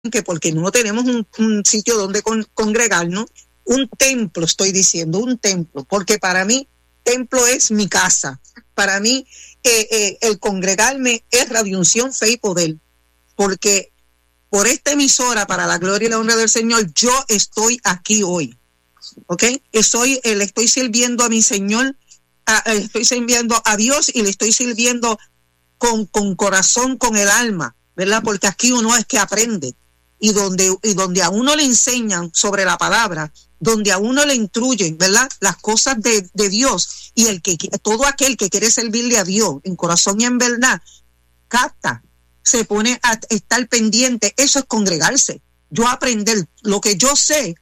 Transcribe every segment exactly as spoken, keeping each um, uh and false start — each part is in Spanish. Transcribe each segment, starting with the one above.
que porque no tenemos un, un sitio donde con, congregarnos, un templo, estoy diciendo, un templo, porque para mí templo es mi casa. Para mí eh, eh, el congregarme es Radio Unción, Fe y Poder, porque por esta emisora, para la gloria y la honra del Señor, yo estoy aquí hoy, ¿ok? Estoy, eh, le estoy sirviendo a mi Señor, a, eh, estoy sirviendo a Dios y le estoy sirviendo con, con corazón, con el alma, ¿verdad? Porque aquí uno es que aprende, y donde, y donde a uno le enseñan sobre la palabra, donde a uno le instruyen, ¿verdad? Las cosas de, de Dios, y el que todo aquel que quiere servirle a Dios en corazón y en verdad, capta, se pone a estar pendiente. Eso es congregarse. Yo aprender lo que yo sé,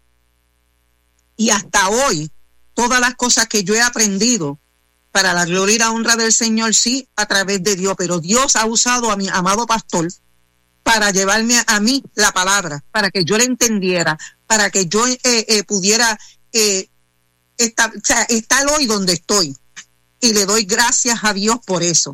y hasta hoy, todas las cosas que yo he aprendido, para la gloria y la honra del Señor, sí, a través de Dios, pero Dios ha usado a mi amado pastor para llevarme a, a mí la palabra, para que yo la entendiera, para que yo eh, eh, pudiera eh, estar, o sea, estar hoy donde estoy. Y le doy gracias a Dios por eso.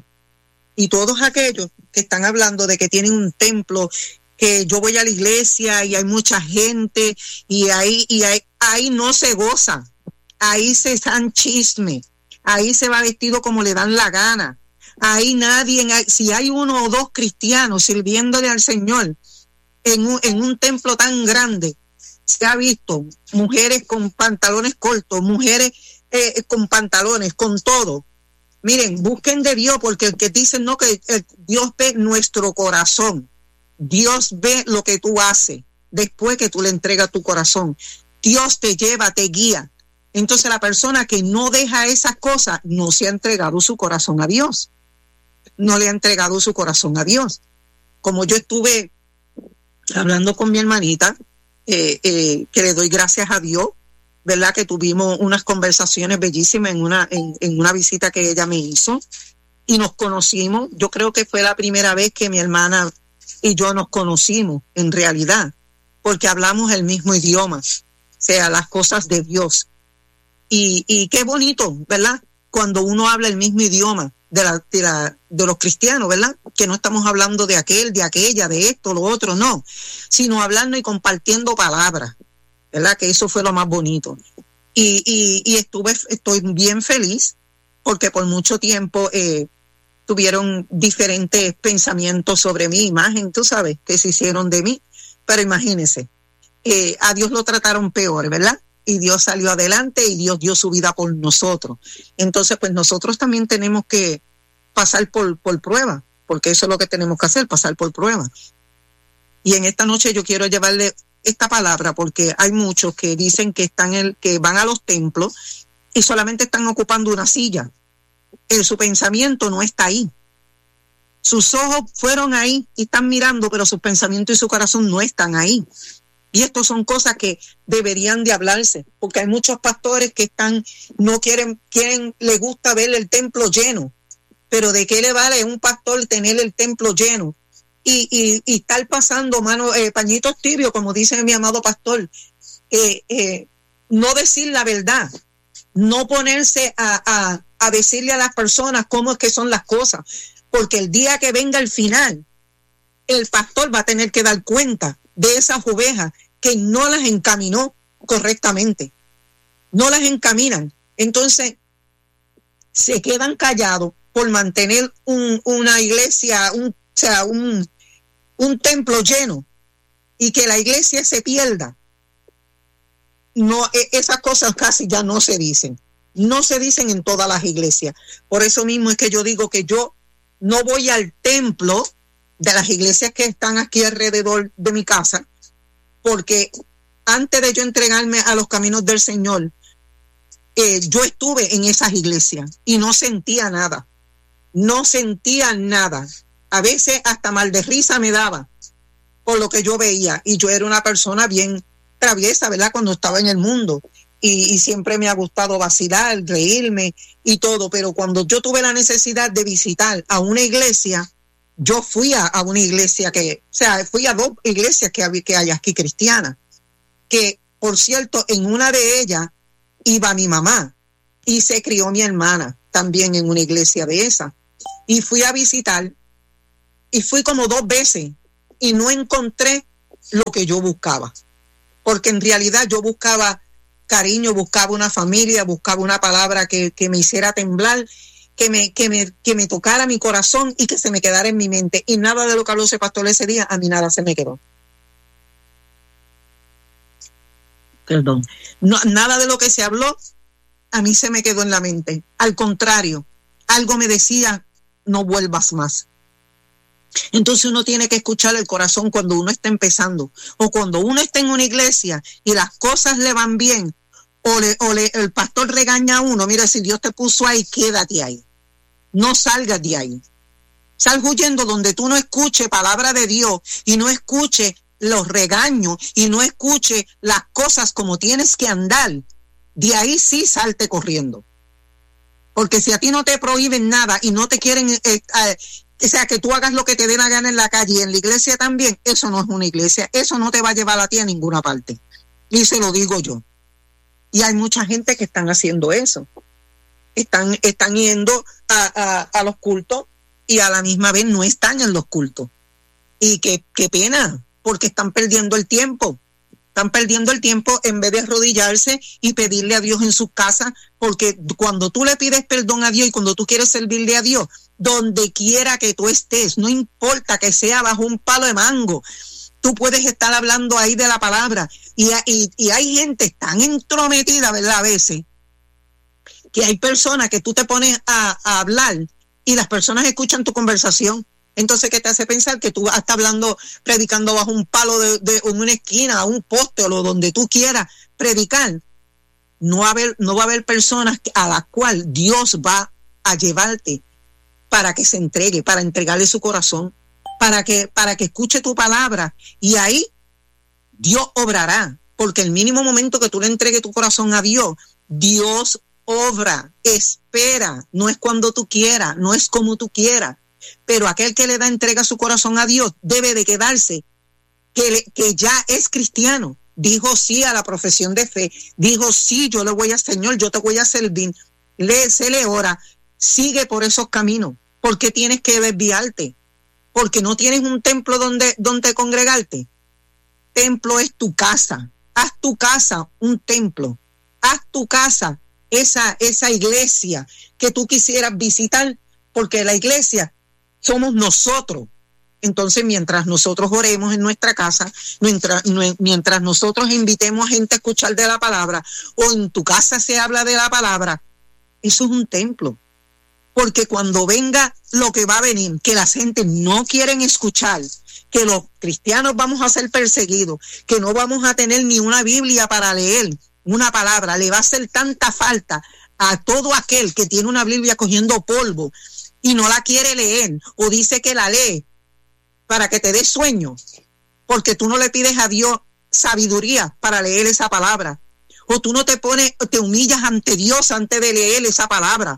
Y todos aquellos que están hablando de que tienen un templo, que yo voy a la iglesia y hay mucha gente, y ahí, y ahí, ahí no se goza, ahí se dan chisme, ahí se va vestido como le dan la gana. Ahí nadie, si hay uno o dos cristianos sirviéndole al Señor en un, en un templo tan grande, se ha visto mujeres con pantalones cortos, mujeres eh, con pantalones, con todo. Miren, busquen de Dios, porque el que dice no, que el, Dios ve nuestro corazón. Dios ve lo que tú haces después que tú le entregas tu corazón. Dios te lleva, te guía. Entonces la persona que no deja esas cosas no se ha entregado su corazón a Dios. No le ha entregado su corazón a Dios. Como yo estuve hablando con mi hermanita, eh, eh, que le doy gracias a Dios, ¿verdad? Que tuvimos unas conversaciones bellísimas en una, en, en una visita que ella me hizo, y nos conocimos. Yo creo que fue la primera vez que mi hermana y yo nos conocimos en realidad, porque hablamos el mismo idioma, o sea, las cosas de Dios. Y, y qué bonito, ¿verdad? Cuando uno habla el mismo idioma de, la, de, la, de los cristianos, ¿verdad? Que no estamos hablando de aquel, de aquella, de esto, lo otro, no, sino hablando y compartiendo palabras, ¿verdad? Que eso fue lo más bonito. Y, y, y estuve, estoy bien feliz, porque por mucho tiempo eh, tuvieron diferentes pensamientos sobre mi imagen, tú sabes, que se hicieron de mí. Pero imagínense, eh, a Dios lo trataron peor, ¿verdad? Y Dios salió adelante y Dios dio su vida por nosotros. Entonces, pues nosotros también tenemos que pasar por, por prueba, porque eso es lo que tenemos que hacer, pasar por prueba. Y en esta noche yo quiero llevarle esta palabra, porque hay muchos que dicen que están en, que van a los templos y solamente están ocupando una silla. En su pensamiento no está ahí. Sus ojos fueron ahí y están mirando, pero sus pensamientos y su corazón no están ahí. Y esto son cosas que deberían de hablarse, porque hay muchos pastores que están, no quieren, quieren, les gusta ver el templo lleno, pero ¿de qué le vale a un pastor tener el templo lleno? Y, y, y estar pasando mano, eh, pañitos tibios, como dice mi amado pastor, eh, eh, no decir la verdad, no ponerse a, a, a decirle a las personas cómo es que son las cosas, porque el día que venga el final, el pastor va a tener que dar cuenta de esas ovejas que no las encaminó correctamente, no las encaminan. Entonces se quedan callados por mantener un, una iglesia, un, o sea, un, un templo lleno, y que la iglesia se pierda. No, esas cosas casi ya no se dicen, no se dicen en todas las iglesias. Por eso mismo es que yo digo que yo no voy al templo de las iglesias que están aquí alrededor de mi casa, porque antes de yo entregarme a los caminos del Señor, eh, yo estuve en esas iglesias y no sentía nada, no sentía nada. A veces hasta mal de risa me daba por lo que yo veía, y yo era una persona bien traviesa, ¿verdad? Cuando estaba en el mundo, y, y siempre me ha gustado vacilar, reírme y todo, pero cuando yo tuve la necesidad de visitar a una iglesia, yo fui a, a una iglesia que, o sea, fui a dos iglesias que, hay, que hay aquí cristianas, que por cierto, en una de ellas iba mi mamá y se crió mi hermana también en una iglesia de esa, y fui a visitar, y fui como dos veces y no encontré lo que yo buscaba. Porque en realidad yo buscaba cariño, buscaba una familia, buscaba una palabra que, que me hiciera temblar, que me, que me, que me tocara mi corazón y que se me quedara en mi mente. Y nada de lo que habló ese pastor ese día, a mí nada se me quedó. Perdón. No, nada de lo que se habló, a mí se me quedó en la mente. Al contrario, algo me decía, no vuelvas más. Entonces uno tiene que escuchar el corazón cuando uno está empezando, o cuando uno está en una iglesia y las cosas le van bien, o, le, o le, el pastor regaña a uno, mira, si Dios te puso ahí, quédate ahí, no salgas de ahí, sal huyendo donde tú no escuches palabra de Dios y no escuches los regaños y no escuches las cosas como tienes que andar. De ahí sí salte corriendo, porque si a ti no te prohíben nada y no te quieren eh, eh, o sea, que tú hagas lo que te dé la gana en la calle y en la iglesia también, eso no es una iglesia, eso no te va a llevar a ti a ninguna parte. Y se lo digo yo. Y hay mucha gente que están haciendo eso. Están, están yendo a, a, a los cultos y a la misma vez no están en los cultos. Y qué, qué pena, porque están perdiendo el tiempo. Están perdiendo el tiempo en vez de arrodillarse y pedirle a Dios en su casa, porque cuando tú le pides perdón a Dios y cuando tú quieres servirle a Dios, donde quiera que tú estés, no importa que sea bajo un palo de mango, tú puedes estar hablando ahí de la palabra. Y, y, y hay gente tan entrometida, ¿verdad? A veces, que hay personas que tú te pones a, a hablar y las personas escuchan tu conversación. Entonces, ¿qué te hace pensar? Que tú estás hablando, predicando bajo un palo de, de en una esquina, a un poste o donde tú quieras predicar. No va a haber, no va a haber personas a las cuales Dios va a llevarte para que se entregue, para entregarle su corazón, para que, para que escuche tu palabra. Y ahí Dios obrará, porque el mínimo momento que tú le entregues tu corazón a Dios, Dios obra, espera, no es cuando tú quieras, no es como tú quieras. Pero aquel que le da entrega su corazón a Dios debe de quedarse, que, le, que ya es cristiano, dijo sí a la profesión de fe, dijo sí, yo le voy a Señor, yo te voy a servir, le, se le ora, sigue por esos caminos. ¿Por qué tienes que desviarte? Porque no tienes un templo donde, donde congregarte. Templo es tu casa, haz tu casa un templo, haz tu casa esa, esa iglesia que tú quisieras visitar, porque la iglesia somos nosotros. Entonces, mientras nosotros oremos en nuestra casa, mientras, mientras nosotros invitemos a gente a escuchar de la palabra, o en tu casa se habla de la palabra, eso es un templo. Porque cuando venga lo que va a venir, que la gente no quieren escuchar, que los cristianos vamos a ser perseguidos, que no vamos a tener ni una Biblia para leer una palabra, le va a hacer tanta falta a todo aquel que tiene una Biblia cogiendo polvo y no la quiere leer, o dice que la lee para que te dé sueño, porque tú no le pides a Dios sabiduría para leer esa palabra, o tú no te pones, te humillas ante Dios antes de leer esa palabra.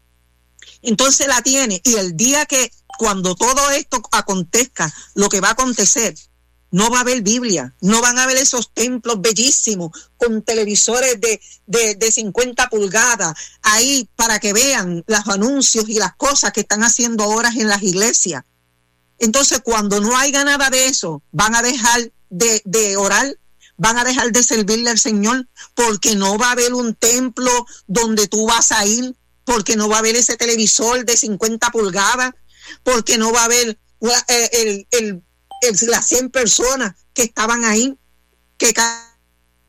Entonces la tiene, y el día que, cuando todo esto acontezca, lo que va a acontecer, no va a haber Biblia, no van a haber esos templos bellísimos con televisores de, de, de cincuenta pulgadas ahí para que vean los anuncios y las cosas que están haciendo ahora en las iglesias. Entonces, cuando no haya nada de eso, van a dejar de, de orar, van a dejar de servirle al Señor, porque no va a haber un templo donde tú vas a ir, porque no va a haber ese televisor de cincuenta pulgadas, porque no va a haber el, el, el El, las cien personas que estaban ahí, que ca-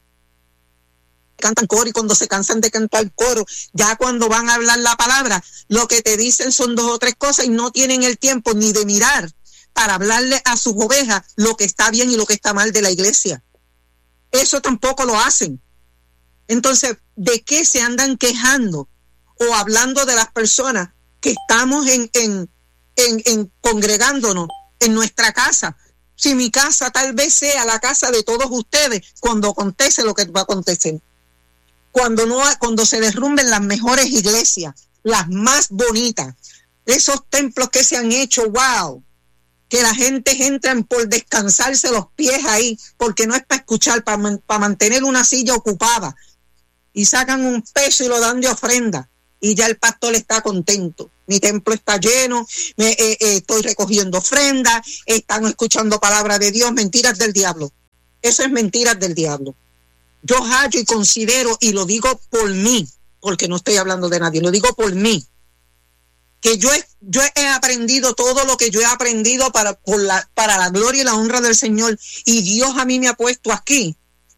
cantan coro, y cuando se cansan de cantar coro, ya cuando van a hablar la palabra, lo que te dicen son dos o tres cosas y no tienen el tiempo ni de mirar para hablarle a sus ovejas lo que está bien y lo que está mal de la iglesia. Eso tampoco lo hacen. Entonces, ¿de qué se andan quejando o hablando de las personas que estamos en, en, en, en congregándonos en nuestra casa? Si mi casa tal vez sea la casa de todos ustedes, cuando acontece lo que va a acontecer, cuando no, cuando se derrumben las mejores iglesias, las más bonitas, esos templos que se han hecho, wow, que la gente entra por descansarse los pies ahí, porque no es para escuchar, para, para mantener una silla ocupada, y sacan un peso y lo dan de ofrenda. y ya el pastor está contento. Mi templo está lleno, me, eh, eh, estoy recogiendo ofrendas, están escuchando palabra de Dios. Mentiras del diablo. Eso es mentiras del diablo. Yo hallo y considero, y lo digo por mí, porque no estoy hablando de nadie, lo digo por mí, que yo he, yo he aprendido todo lo que yo he aprendido para, por la, para la gloria y la honra del Señor, y Dios a mí me ha puesto aquí.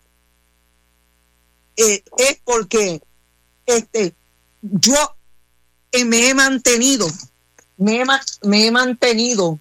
Eh, es porque este, yo eh, me he mantenido, me he, me he mantenido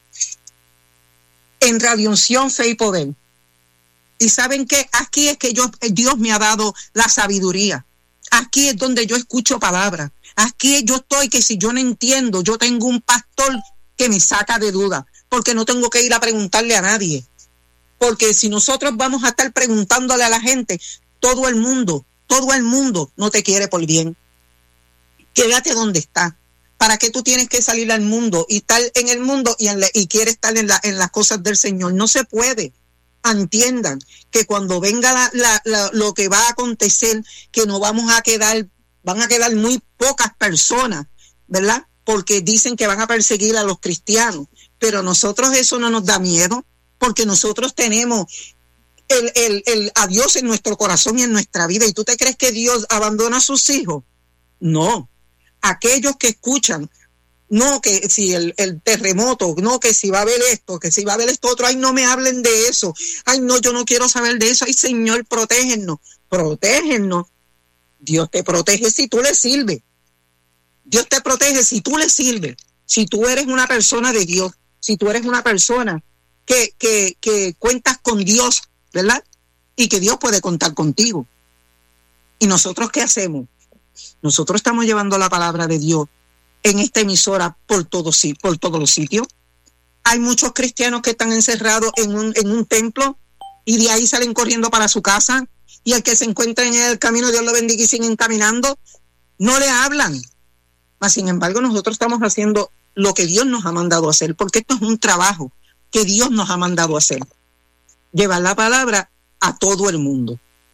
en Radio Unción, Fe y Poder. Y ¿saben qué? Aquí es que yo, Dios me ha dado la sabiduría. Aquí es donde yo escucho palabras. Aquí yo estoy que si yo no entiendo, yo tengo un pastor que me saca de duda, porque no tengo que ir a preguntarle a nadie. Porque si nosotros vamos a estar preguntándole a la gente, todo el mundo, todo el mundo no te quiere por bien. Quédate donde está. ¿Para qué tú tienes que salir al mundo y estar en el mundo y, en la, y quieres estar en, la, en las cosas del Señor? No se puede. Entiendan que cuando venga la, la, la, lo que va a acontecer, que no vamos a quedar, van a quedar muy pocas personas, ¿verdad? Porque dicen que van a perseguir a los cristianos, pero nosotros eso no nos da miedo, porque nosotros tenemos el, el, el a Dios en nuestro corazón y en nuestra vida. ¿Y tú te crees que Dios abandona a sus hijos? No. Aquellos que escuchan, no que si el, el terremoto, no que si va a haber esto, que si va a haber esto otro, ay, no me hablen de eso, ay, no, yo no quiero saber de eso, ay, Señor, protégenos, protégenos. Dios te protege si tú le sirves. Dios te protege si tú le sirves, si tú eres una persona de Dios, si tú eres una persona que, que, que cuentas con Dios, ¿verdad? Y que Dios puede contar contigo. ¿Y nosotros qué hacemos? Nosotros estamos llevando la palabra de Dios en esta emisora por todos, por todos los sitios. Hay muchos cristianos que están encerrados en un, en un templo y de ahí salen corriendo para su casa, y el que se encuentra en el camino, Dios lo bendiga, y siguen caminando, no le hablan. Mas, sin embargo, nosotros estamos haciendo lo que Dios nos ha mandado a hacer, porque esto es un trabajo que Dios nos ha mandado a hacer. Llevar la palabra a todo el mundo.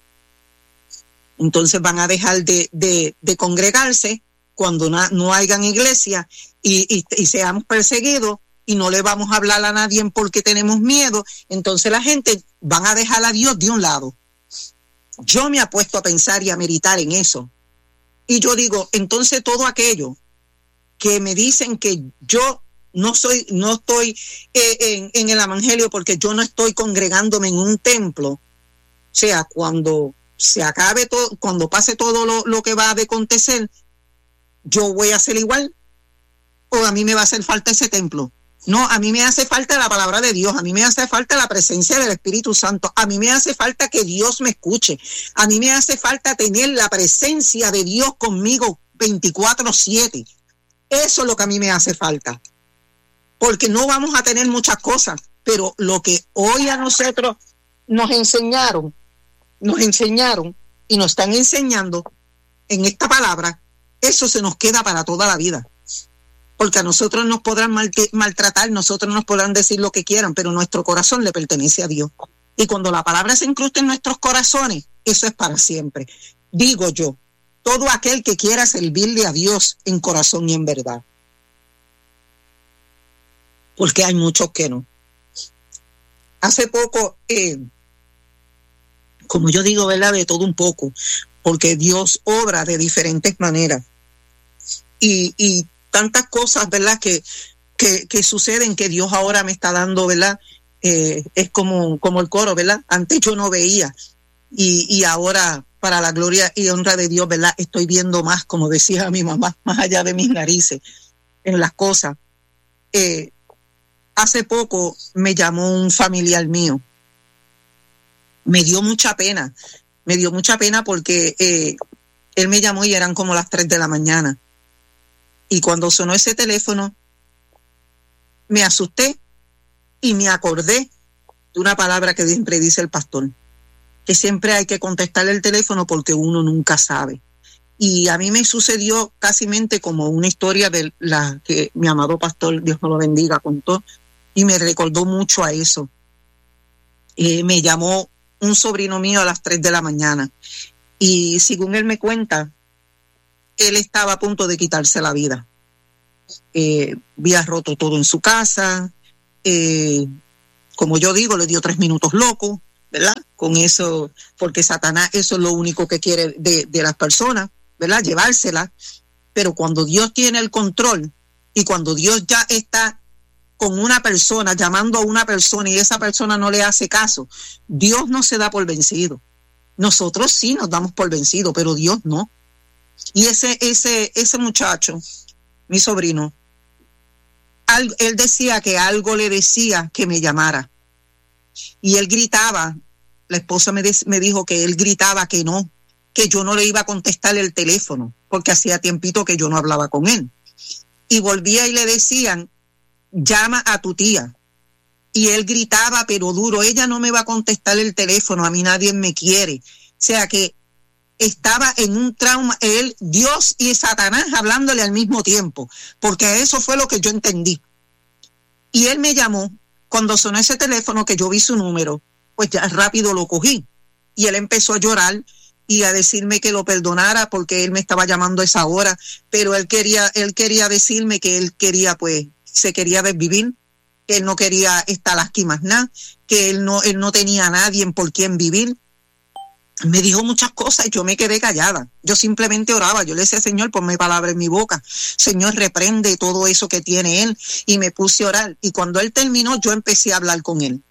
Entonces van a dejar de, de, de congregarse cuando no, no hayan iglesia y, y, y seamos perseguidos y no le vamos a hablar a nadie porque tenemos miedo. Entonces la gente van a dejar a Dios de un lado. Yo me he puesto a pensar y a meditar en eso. Y yo digo, entonces todo aquello que me dicen que yo no soy, no estoy eh, en, en el evangelio porque yo no estoy congregándome en un templo, o sea, cuando se acabe todo, cuando pase todo lo, lo que va a acontecer, yo voy a hacer igual, o a mí me va a hacer falta ese templo. No, a mí me hace falta la palabra de Dios, a mí me hace falta la presencia del Espíritu Santo, a mí me hace falta que Dios me escuche, a mí me hace falta tener la presencia de Dios conmigo veinticuatro siete. Eso es lo que a mí me hace falta, porque no vamos a tener muchas cosas, pero lo que hoy a nosotros nos enseñaron, nos enseñaron y nos están enseñando en esta palabra, eso se nos queda para toda la vida. Porque a nosotros nos podrán mal, maltratar, nosotros nos podrán decir lo que quieran, pero nuestro corazón le pertenece a Dios. Y cuando la palabra se incrusta en nuestros corazones, eso es para siempre. Digo yo, todo aquel que quiera servirle a Dios en corazón y en verdad. Porque hay muchos que no. Hace poco, eh, como yo digo, ¿verdad? De todo un poco, porque Dios obra de diferentes maneras. Y, y tantas cosas, ¿verdad? Que, que, que suceden, que Dios ahora me está dando, ¿verdad? Eh, es como, como el coro, ¿verdad? Antes yo no veía y, y ahora, para la gloria y honra de Dios, ¿verdad? Estoy viendo más, como decía mi mamá, más allá de mis narices, en las cosas. Eh, hace poco me llamó un familiar mío. Me dio mucha pena, me dio mucha pena porque eh, él me llamó y eran como las tres de la mañana. Y cuando sonó ese teléfono, me asusté y me acordé de una palabra que siempre dice el pastor, que siempre hay que contestarle el teléfono porque uno nunca sabe. Y a mí me sucedió casi como una historia de la que mi amado pastor, Dios me lo bendiga, contó, y me recordó mucho a eso. Eh, me llamó un sobrino mío a las tres de la mañana y según él me cuenta, él estaba a punto de quitarse la vida. Eh, había roto todo en su casa, eh, como yo digo, le dio tres minutos locos, ¿verdad? Con eso, porque Satanás eso es lo único que quiere de, de las personas, ¿verdad? Llevárselas. Pero cuando Dios tiene el control y cuando Dios ya está con una persona, llamando a una persona y esa persona no le hace caso, Dios no se da por vencido. Nosotros sí nos damos por vencido, pero Dios no. Y ese, ese, ese muchacho, mi sobrino, al, él decía que algo le decía que me llamara. Y él gritaba, la esposa me, de, me dijo que él gritaba que no, que yo no le iba a contestar el teléfono, porque hacía tiempito que yo no hablaba con él. Y volvía y le decían, llama a tu tía. Y él gritaba, pero duro, ella no me va a contestar el teléfono, a mí nadie me quiere. O sea que estaba en un trauma, él, Dios y Satanás hablándole al mismo tiempo, porque eso fue lo que yo entendí. Y él me llamó, cuando sonó ese teléfono que yo vi su número, pues ya rápido lo cogí. Y él empezó a llorar y a decirme que lo perdonara porque él me estaba llamando a esa hora, pero él quería, él quería decirme que él quería, pues, se quería desvivir, que él no quería estar aquí más nada, que él no, él no tenía a nadie por quien vivir. Me dijo muchas cosas y yo me quedé callada. Yo simplemente oraba. Yo le decía, Señor, ponme palabra en mi boca. Señor, reprende todo eso que tiene él. Y me puse a orar. Y cuando él terminó, yo empecé a hablar con él.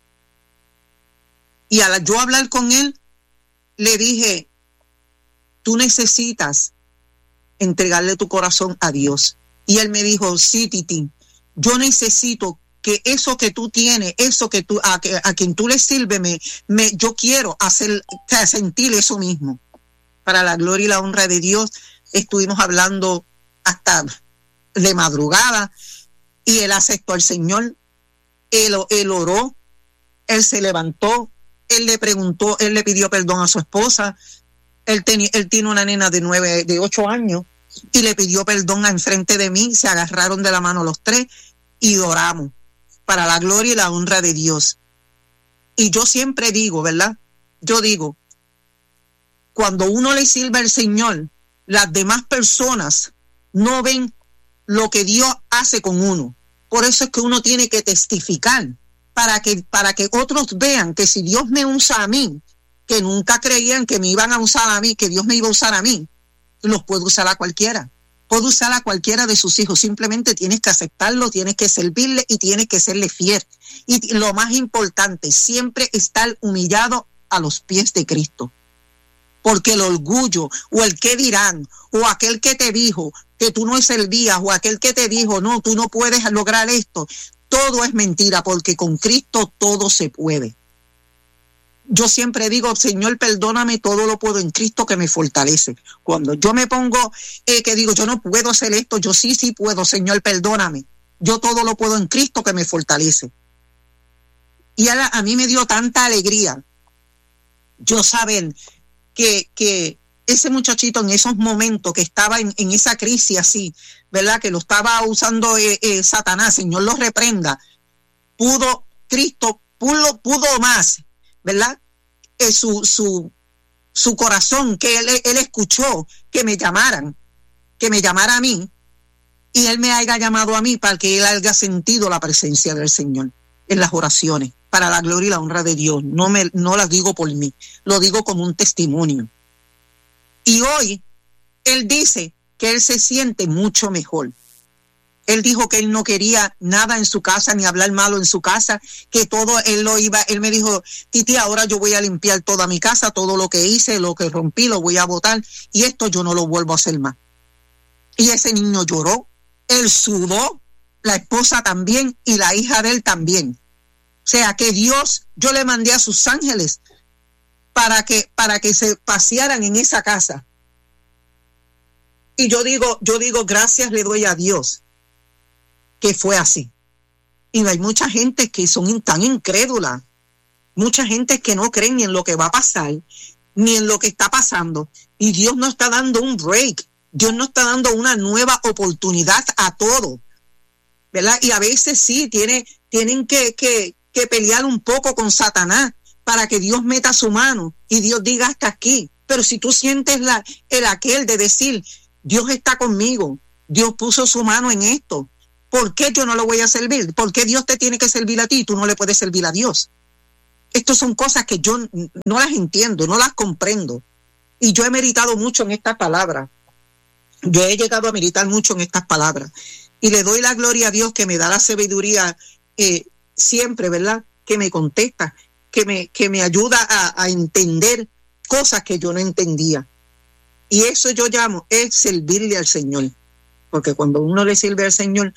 Y al yo hablar con él, le dije, tú necesitas entregarle tu corazón a Dios. Y él me dijo, sí, Titi, yo necesito que eso que tú tienes, eso que tú, a, a quien tú le sirves, me, me, yo quiero hacer, sentir eso mismo. Para la gloria y la honra de Dios, estuvimos hablando hasta de madrugada y él aceptó al Señor, él, él oró, él se levantó, él le preguntó, él le pidió perdón a su esposa, él, ten, él tiene una nena de nueve, de ocho años y le pidió perdón enfrente de mí, se agarraron de la mano los tres y oramos. Para la gloria y la honra de Dios. Y yo siempre digo, ¿verdad? Yo digo, cuando uno le sirve al Señor, las demás personas no ven lo que Dios hace con uno. Por eso es que uno tiene que testificar, para que, para que otros vean que si Dios me usa a mí, que nunca creían que me iban a usar a mí, que Dios me iba a usar a mí, los puedo usar a cualquiera. Puede usar a cualquiera de sus hijos, simplemente tienes que aceptarlo, tienes que servirle y tienes que serle fiel. Y lo más importante, siempre estar humillado a los pies de Cristo. Porque el orgullo, o el que dirán, o aquel que te dijo que tú no servías, o aquel que te dijo, no, tú no puedes lograr esto, todo es mentira, porque con Cristo todo se puede. Yo siempre digo, Señor, perdóname, todo lo puedo en Cristo que me fortalece. Cuando yo me pongo, eh, que digo, yo no puedo hacer esto, yo sí, sí puedo, Señor, perdóname. Yo todo lo puedo en Cristo que me fortalece. Y a, la, a mí me dio tanta alegría yo saber que, que ese muchachito en esos momentos que estaba en, en esa crisis así, ¿verdad? Que lo estaba usando eh, eh, Satanás, Señor lo reprenda, pudo, Cristo pudo, pudo más, ¿verdad? Eh, su, su, su corazón, que él, él escuchó que me llamaran, que me llamara a mí, y él me haya llamado a mí para que él haya sentido la presencia del Señor en las oraciones, para la gloria y la honra de Dios. No me, no las digo por mí, lo digo como un testimonio. Y hoy, él dice que él se siente mucho mejor. Él dijo que él no quería nada en su casa, ni hablar malo en su casa, que todo él lo iba, él me dijo, Titi, ahora yo voy a limpiar toda mi casa, todo lo que hice, lo que rompí, lo voy a botar, y esto yo no lo vuelvo a hacer más. Y ese niño lloró, él sudó, la esposa también, y la hija de él también. O sea que Dios, yo le mandé a sus ángeles para que, para que se pasearan en esa casa. Y yo digo, yo digo, gracias le doy a Dios que fue así. Y hay mucha gente que son tan incrédula, mucha gente que no creen ni en lo que va a pasar, ni en lo que está pasando. Y Dios nos está dando un break, Dios nos está dando una nueva oportunidad a todo, ¿verdad? Y a veces sí, tiene, tienen que, que, que pelear un poco con Satanás para que Dios meta su mano y Dios diga hasta aquí. Pero si tú sientes la, el aquel de decir, Dios está conmigo, Dios puso su mano en esto. ¿Por qué yo no lo voy a servir? ¿Por qué Dios te tiene que servir a ti y tú no le puedes servir a Dios? Estas son cosas que yo no las entiendo, no las comprendo. Y yo he meditado mucho en estas palabras. Yo he llegado a meditar mucho en estas palabras. Y le doy la gloria a Dios que me da la sabiduría eh, siempre, ¿verdad? Que me contesta, que me, que me ayuda a, a entender cosas que yo no entendía. Y eso yo llamo, es servirle al Señor. Porque cuando uno le sirve al Señor,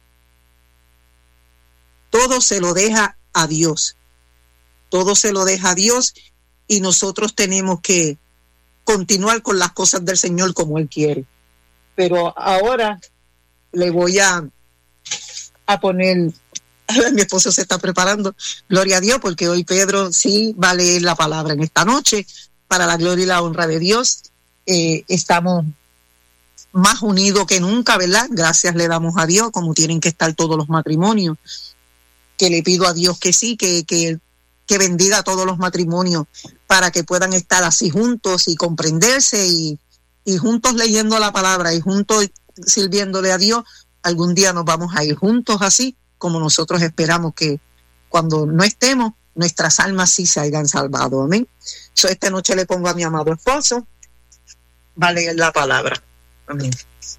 todo se lo deja a Dios. Todo se lo deja a Dios y nosotros tenemos que continuar con las cosas del Señor como Él quiere. Pero ahora le voy a, a poner, mi esposo se está preparando, gloria a Dios, porque hoy Pedro sí va a leer la palabra en esta noche, para la gloria y la honra de Dios. Eh, estamos más unidos que nunca, ¿verdad? Gracias le damos a Dios, como tienen que estar todos los matrimonios, que le pido a Dios que sí, que, que, que bendiga a todos los matrimonios para que puedan estar así juntos y comprenderse y, y juntos leyendo la palabra y juntos sirviéndole a Dios. Algún día nos vamos a ir juntos así, como nosotros esperamos que cuando no estemos, nuestras almas sí se hayan salvado. Amén. So, esta noche le pongo a mi amado esposo, va a leer la palabra. Amén.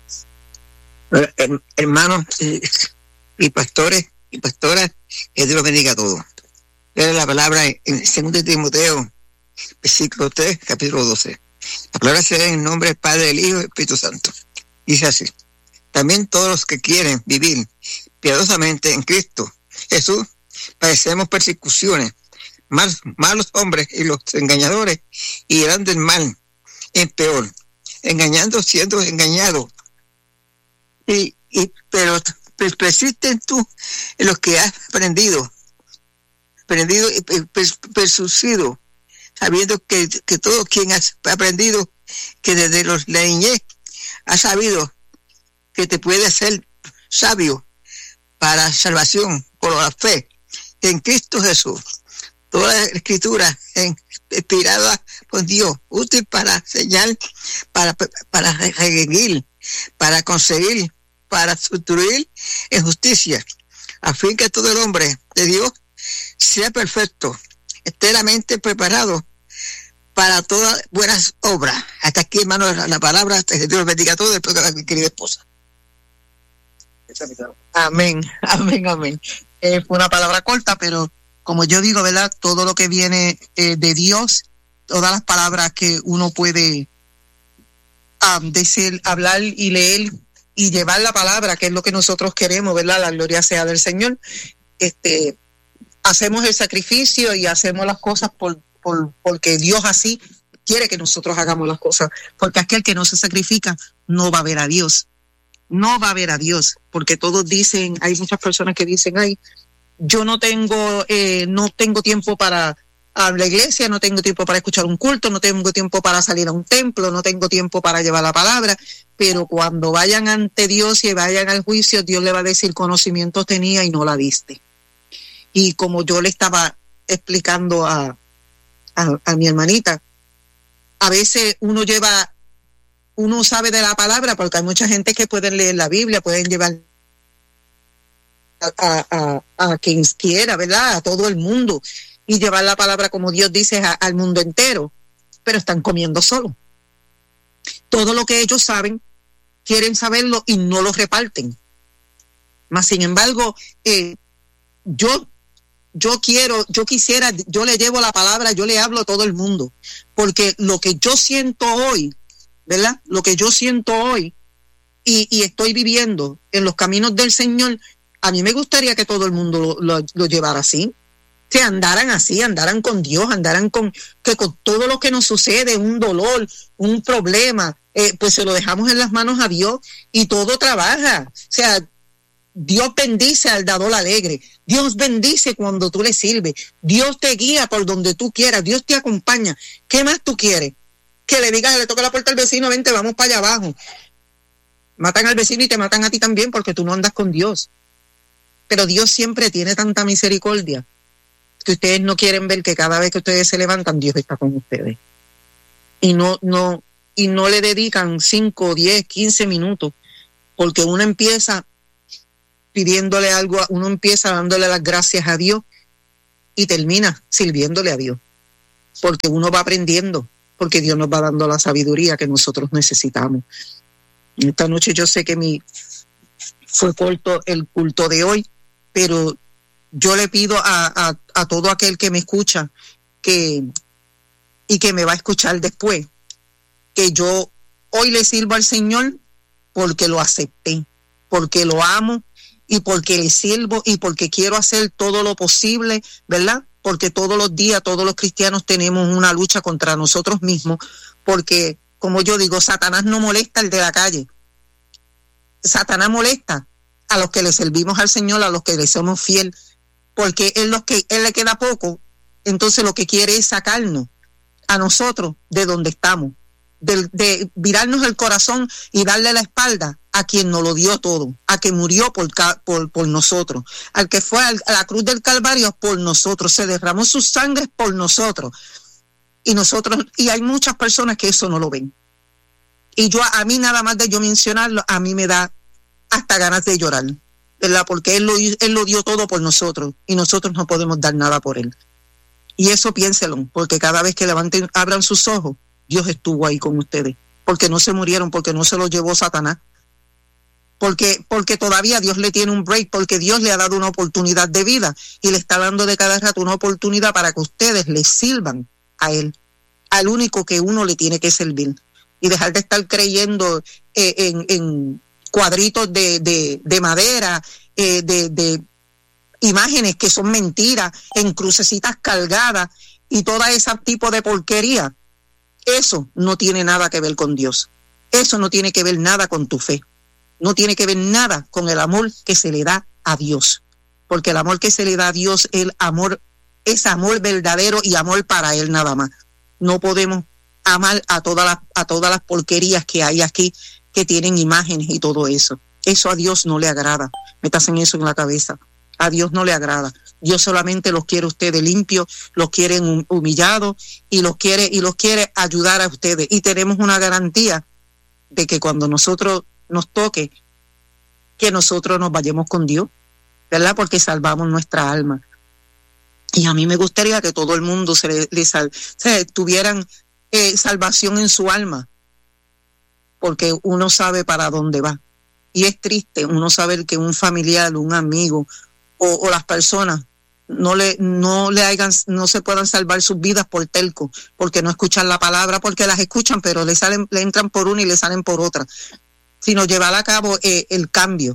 Hermanos y pastores y pastoras, que Dios los bendiga a todos. Lea la palabra en segundo Timoteo, versículo tres, capítulo doce. La palabra se lee en el nombre del Padre, del Hijo y del Espíritu Santo. Dice así: también todos los que quieren vivir piadosamente en Cristo Jesús padecemos persecuciones. Mal, malos hombres y los engañadores irán del mal en peor, engañando siendo engañados. Y, y pero persisten tú en los que has aprendido, aprendido y persuadido, sabiendo que, que todo quien ha aprendido, que desde los, la niñez ha sabido que te puede hacer sabio para salvación por la fe en Cristo Jesús. Toda la escritura inspirada por Dios, útil para enseñar, para, para reguir, para conseguir, para instruir en justicia, a fin que todo el hombre de Dios sea perfecto, enteramente preparado para todas buenas obras. Hasta aquí, hermano, la, la palabra. Que Dios bendiga a todos, después de mi querida esposa. Amén, amén, amén. Eh, fue una palabra corta, pero como yo digo, ¿verdad? Todo lo que viene eh, de Dios, todas las palabras que uno puede um, decir, hablar y leer y llevar la palabra, que es lo que nosotros queremos, ¿verdad? La gloria sea del Señor. Este, hacemos el sacrificio y hacemos las cosas por, por, porque Dios así quiere que nosotros hagamos las cosas. Porque aquel que no se sacrifica no va a ver a Dios. No va a ver a Dios. Porque todos dicen, hay muchas personas que dicen, ay, yo no tengo, eh, no tengo tiempo para a la iglesia, no tengo tiempo para escuchar un culto, no tengo tiempo para salir a un templo, no tengo tiempo para llevar la palabra, pero cuando vayan ante Dios y vayan al juicio, Dios le va a decir, conocimiento tenía y no la diste. Y como yo le estaba explicando a, a, a mi hermanita, a veces uno lleva, uno sabe de la palabra, porque hay mucha gente que pueden leer la Biblia, pueden llevar A, a, a quien quiera, ¿verdad? A todo el mundo y llevar la palabra como Dios dice a, al mundo entero, pero están comiendo solo. Todo lo que ellos saben, quieren saberlo y no lo reparten. Mas sin embargo, eh, yo, yo quiero, yo quisiera, yo le llevo la palabra, yo le hablo a todo el mundo, porque lo que yo siento hoy, ¿verdad? Lo que yo siento hoy y, y estoy viviendo en los caminos del Señor, a mí me gustaría que todo el mundo lo, lo, lo llevara así, que andaran así, andaran con Dios, andaran con, que con todo lo que nos sucede, un dolor, un problema, eh, pues se lo dejamos en las manos a Dios y todo trabaja. O sea, Dios bendice al dador alegre, Dios bendice cuando tú le sirves, Dios te guía por donde tú quieras, Dios te acompaña. ¿Qué más tú quieres? Que le digas, le toca la puerta al vecino, vente, vamos para allá abajo. Matan al vecino y te matan a ti también porque tú no andas con Dios. Pero Dios siempre tiene tanta misericordia que ustedes no quieren ver que cada vez que ustedes se levantan, Dios está con ustedes. Y no, no, y no le dedican cinco, diez, quince minutos, porque uno empieza pidiéndole algo, uno empieza dándole las gracias a Dios y termina sirviéndole a Dios, porque uno va aprendiendo, porque Dios nos va dando la sabiduría que nosotros necesitamos. Esta noche yo sé que mi fue corto el culto de hoy, pero yo le pido a, a, a todo aquel que me escucha que y que me va a escuchar después, que yo hoy le sirvo al Señor porque lo acepté, porque lo amo y porque le sirvo y porque quiero hacer todo lo posible, ¿verdad? Porque todos los días, todos los cristianos tenemos una lucha contra nosotros mismos, porque, como yo digo, Satanás no molesta al de la calle. Satanás molesta a los que le servimos al Señor, a los que le somos fiel, porque él, los que, él le queda poco, entonces lo que quiere es sacarnos a nosotros de donde estamos, de, de virarnos el corazón y darle la espalda a quien nos lo dio todo, a que murió por, por, por nosotros, al que fue a la cruz del Calvario por nosotros, se derramó su sangre por nosotros. Y nosotros, y hay muchas personas que eso no lo ven. Y yo, a mí nada más de yo mencionarlo, a mí me da hasta ganas de llorar, ¿verdad? Porque él lo, él lo dio todo por nosotros y nosotros no podemos dar nada por él. Y eso piénselo, porque cada vez que levanten, abran sus ojos, Dios estuvo ahí con ustedes, porque no se murieron, porque no se los llevó Satanás, porque, porque todavía Dios le tiene un break, porque Dios le ha dado una oportunidad de vida y le está dando de cada rato una oportunidad para que ustedes le sirvan a él, al único que uno le tiene que servir, y dejar de estar creyendo eh, en, en cuadritos de, de, de madera, eh, de, de imágenes que son mentiras, en crucecitas cargadas y todo ese tipo de porquería. Eso no tiene nada que ver con Dios. Eso no tiene que ver nada con tu fe. No tiene que ver nada con el amor que se le da a Dios. Porque el amor que se le da a Dios, el amor, es amor verdadero y amor para Él nada más. No podemos amar a todas las, a todas las porquerías que hay aquí, que tienen imágenes y todo eso. Eso a Dios no le agrada. Métanse eso en la cabeza. A Dios no le agrada. Dios solamente los quiere a ustedes limpios, los quiere humillados y los quiere y los quiere ayudar a ustedes. Y tenemos una garantía de que cuando nosotros nos toque, que nosotros nos vayamos con Dios, ¿verdad? Porque salvamos nuestra alma. Y a mí me gustaría que todo el mundo se le, le sal, se tuvieran eh, salvación en su alma, porque uno sabe para dónde va. Y es triste uno saber que un familiar, un amigo o, o las personas no le no le hagan, no se puedan salvar sus vidas por telco, porque no escuchan la palabra, porque las escuchan pero le salen, le entran por una y le salen por otra, sino llevar a cabo eh, el cambio.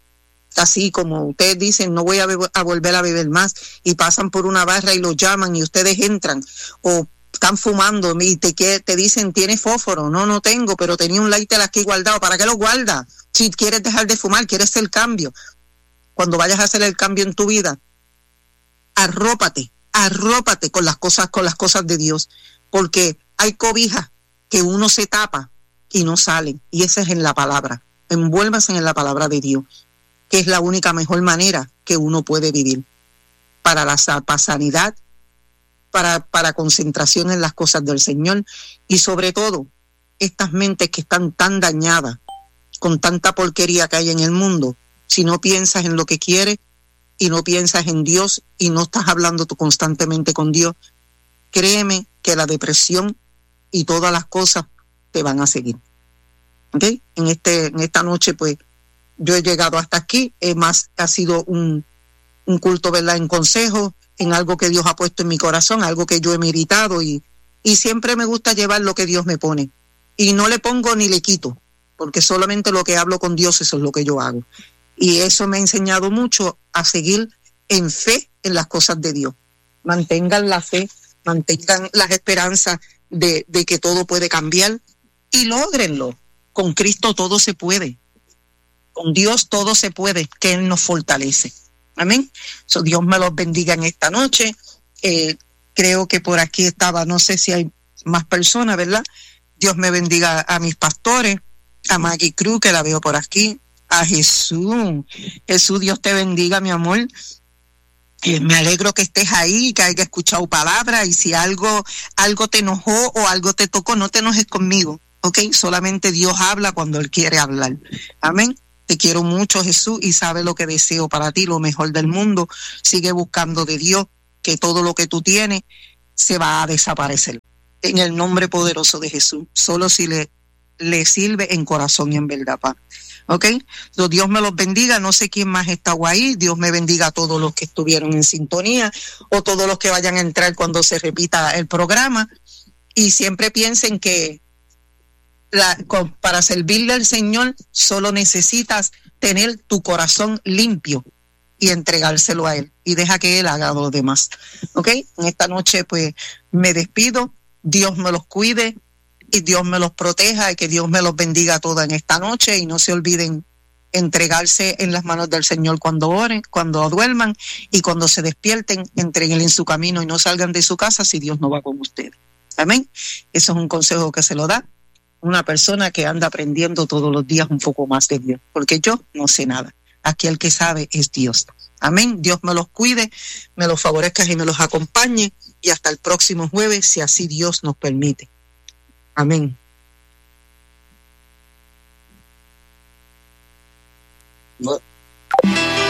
Así como ustedes dicen, no voy a, beber, a volver a beber más, y pasan por una barra y los llaman y ustedes entran, o están fumando y te, te dicen, ¿tienes fósforo? No, no tengo, pero tenía un lighter aquí guardado. ¿Para qué lo guardas? Si quieres dejar de fumar, quieres hacer el cambio. Cuando vayas a hacer el cambio en tu vida, arrópate, arrópate con las cosas, con las cosas de Dios, porque hay cobijas que uno se tapa y no salen, y esa es en la palabra. Envuélvase en la palabra de Dios, que es la única mejor manera que uno puede vivir para la para sanidad, para, para concentración en las cosas del Señor, y sobre todo estas mentes que están tan dañadas con tanta porquería que hay en el mundo. Si no piensas en lo que quieres y no piensas en Dios y no estás hablando tú constantemente con Dios, créeme que la depresión y todas las cosas te van a seguir. ¿Ok? En este, en esta noche, pues, yo he llegado hasta aquí. Es más, ha sido un, un culto, ¿verdad?, en consejo, en algo que Dios ha puesto en mi corazón, algo que yo he meditado, y, y siempre me gusta llevar lo que Dios me pone. Y no le pongo ni le quito, porque solamente lo que hablo con Dios, eso es lo que yo hago. Y eso me ha enseñado mucho a seguir en fe en las cosas de Dios. Mantengan la fe, mantengan las esperanzas de, de que todo puede cambiar, y lógrenlo. Con Cristo todo se puede. Con Dios todo se puede, que Él nos fortalece. Amén. So, Dios me los bendiga en esta noche. Eh, creo que por aquí estaba, no sé si hay más personas, ¿verdad? Dios me bendiga a mis pastores, a Maggie Cruz, que la veo por aquí, a Jesús. Jesús, Dios te bendiga, mi amor. Eh, me alegro que estés ahí, que hayas escuchado palabras, y si algo, algo te enojó o algo te tocó, no te enojes conmigo. ¿ok? Solamente Dios habla cuando Él quiere hablar. Amén. Te quiero mucho, Jesús, y sabe lo que deseo para ti, lo mejor del mundo. Sigue buscando de Dios, que todo lo que tú tienes se va a desaparecer. En el nombre poderoso de Jesús, solo si le, le sirve en corazón y en verdad, pa. ¿Ok? So, Dios me los bendiga. No sé quién más está ahí. Dios me bendiga a todos los que estuvieron en sintonía o todos los que vayan a entrar cuando se repita el programa. Y siempre piensen que La, con, para servirle al Señor solo necesitas tener tu corazón limpio y entregárselo a Él y deja que Él haga lo demás. ¿Ok? En esta noche pues me despido. Dios me los cuide y Dios me los proteja y que Dios me los bendiga a todos en esta noche y no se olviden entregarse en las manos del Señor cuando oren, cuando duerman y cuando se despierten, entreguen en su camino y no salgan de su casa si Dios no va con ustedes. Amén. Eso es un consejo que se lo da una persona que anda aprendiendo todos los días un poco más de Dios, porque yo no sé nada. Aquí el que sabe es Dios. Amén. Dios me los cuide, me los favorezca y me los acompañe, y hasta el próximo jueves, si así Dios nos permite. Amén. Bueno.